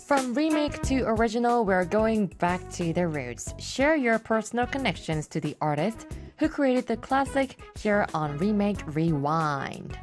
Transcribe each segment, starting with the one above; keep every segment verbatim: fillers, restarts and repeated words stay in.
From remake to original, we're going back to the roots. Share your personal connections to the artist who created the classic here on Remake Rewind.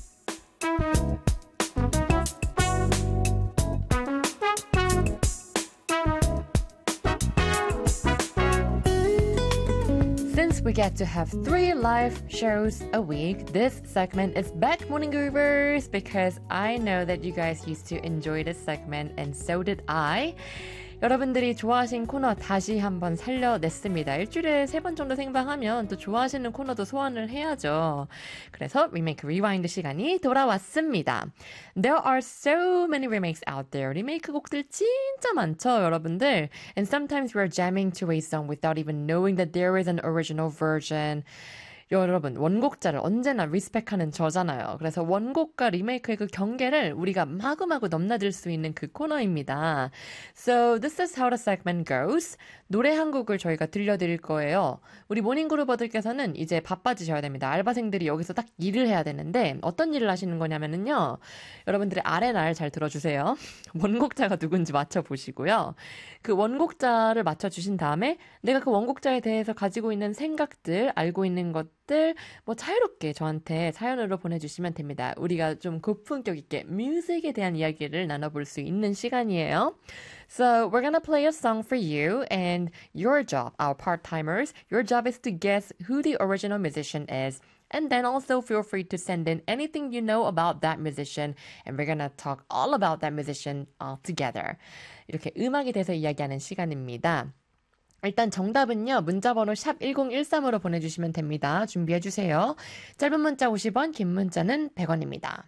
Since we get to have three live shows a week, this segment is back, Morning Groovers, because I know that you guys used to enjoy this segment and so did I. 여러분들이 좋아하신 코너 다시 한번 살려냈습니다. 일주일에 세 번 정도 생방하면 또 좋아하시는 코너도 소환을 해야죠. 그래서 리메이크 리와인드 시간이 돌아왔습니다. There are so many remakes out there. 리메이크 곡들 진짜 많죠, 여러분들. And sometimes we're jamming to a song without even knowing that there is an original version. 여러분, 원곡자를 언제나 리스펙하는 저잖아요. 그래서 원곡과 리메이크의 그 경계를 우리가 마구마구 넘나들 수 있는 그 코너입니다. So this is how the segment goes. 노래 한 곡을 저희가 들려드릴 거예요. 우리 모닝그루버들께서는 이제 바빠지셔야 됩니다. 알바생들이 여기서 딱 일을 해야 되는데 어떤 일을 하시는 거냐면은요. 여러분들의 알앤알 잘 들어주세요. 원곡자가 누군지 맞춰보시고요. 그 원곡자를 맞춰주신 다음에 내가 그 원곡자에 대해서 가지고 있는 생각들, 알고 있는 것 뭐 자유롭게 저한테 사연으로 보내주시면 됩니다. 우리가 좀 고품격 있게 뮤직에 대한 이야기를 나눠볼 수 있는 시간이에요. So we're gonna play a song for you and your job, our part-timers, your job is to guess who the original musician is. And then also feel free to send in anything you know about that musician and we're gonna talk all about that musician all together. 이렇게 음악에 대해서 이야기하는 시간입니다. 일단 정답은요. 문자번호 샵 일공일삼으로 보내주시면 됩니다. 준비해주세요. 짧은 문자 오십 원, 긴 문자는 백 원입니다.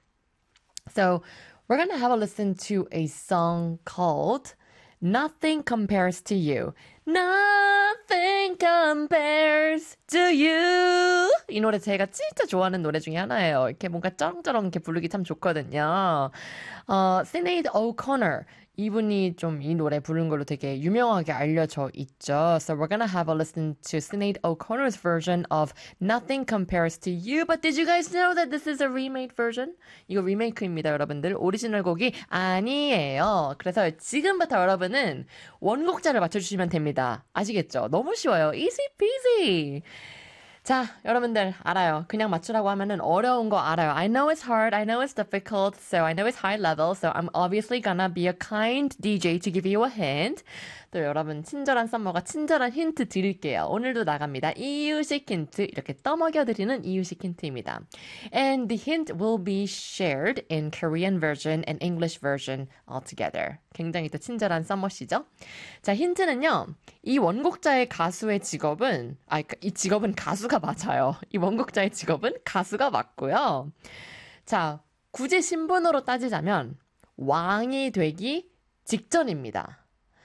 So we're gonna have a listen to a song called Nothing Compares to You. Nothing compares to you. 이 노래 제가 진짜 좋아하는 노래 중에 하나예요. 이렇게 뭔가 쩌렁쩌렁 이렇게 부르기 참 좋거든요. 어, Sinead O'Connor. 이분이 좀 이 노래 부른 걸로 되게 유명하게 알려져 있죠. So we're gonna have a listen to Sinead O'Connor's version of Nothing Compares to You. But did you guys know that this is a remade version? 이거 리메이크입니다, 여러분들. 오리지널 곡이 아니에요. 그래서 지금부터 여러분은 원곡자를 맞춰주시면 됩니다. 아시겠죠? 너무 쉬워요. Easy peasy. 자, 여러분들 알아요. 그냥 맞추라고 하면은 어려운 거 알아요. I know it's hard. I know it's difficult. So I know it's high level. So I'm obviously gonna be a kind 디제이 to give you a hint. 또 여러분 친절한 썸머가 친절한 힌트 드릴게요. 오늘도 나갑니다. 이유식 힌트. 이렇게 떠먹여드리는 이유식 힌트입니다. And the hint will be shared in Korean version and English version altogether. 굉장히 또 친절한 썸머시죠? 자, 힌트는요. 이 원곡자의 가수의 직업은 아, 이 직업은 가수가 맞아요. 이 원곡자의 직업은 가수가 맞고요. 자, 굳이 신분으로 따지자면 왕이 되기 직전입니다.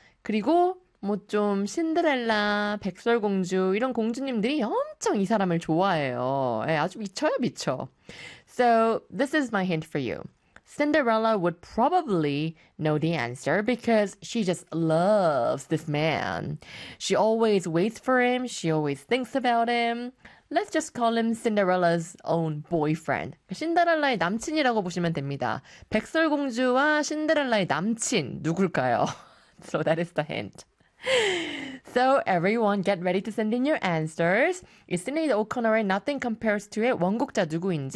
그리고 뭐 좀 신데렐라, 백설공주 이런 공주님들이 엄청 이 사람을 좋아해요. 예, 아주 미쳐요, 미쳐. So, this is my hint for you. Cinderella would probably know the answer because she just loves this man. She always waits for him. She always thinks about him. Let's just call him Cinderella's own boyfriend. 신데렐라의 남친이라고 보시면 됩니다. 백설공주와 신데렐라의 남친 누굴까요? So that is the hint. So everyone get ready to send in your answers. Is Sinead O'Connor의 Nothing Compares to의 원곡자 누구인지